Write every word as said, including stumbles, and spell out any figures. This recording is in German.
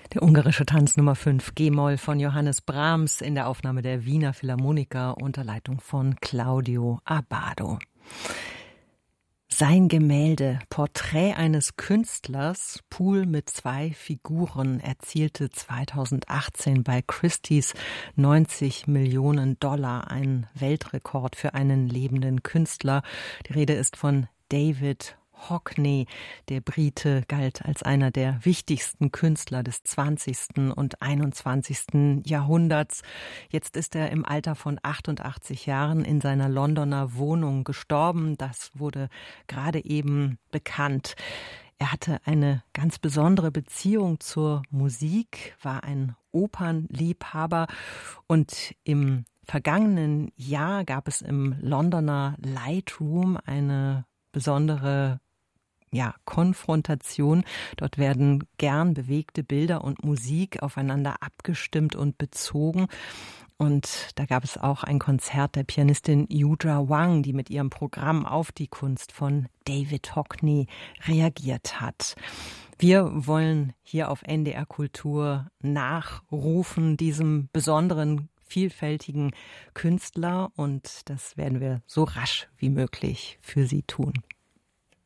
Der ungarische Tanz Nummer fünf G-Moll von Johannes Brahms in der Aufnahme der Wiener Philharmoniker unter Leitung von Claudio Abbado. Sein Gemälde Porträt eines Künstlers, Pool mit zwei Figuren, erzielte zweitausendachtzehn bei Christie's neunzig Millionen Dollar, ein Weltrekord für einen lebenden Künstler. Die Rede ist von David Hockney. Der Brite galt als einer der wichtigsten Künstler des zwanzigsten und einundzwanzigsten Jahrhunderts. Jetzt ist er im Alter von achtundachtzig Jahren in seiner Londoner Wohnung gestorben. Das wurde gerade eben bekannt. Er hatte eine ganz besondere Beziehung zur Musik, war ein Opernliebhaber und im vergangenen Jahr gab es im Londoner Lightroom eine besondere Ja, Konfrontation. Dort werden gern bewegte Bilder und Musik aufeinander abgestimmt und bezogen. Und da gab es auch ein Konzert der Pianistin Yudra Wang, die mit ihrem Programm auf die Kunst von David Hockney reagiert hat. Wir wollen hier auf N D R Kultur nachrufen, diesem besonderen, vielfältigen Künstler. Und das werden wir so rasch wie möglich für Sie tun.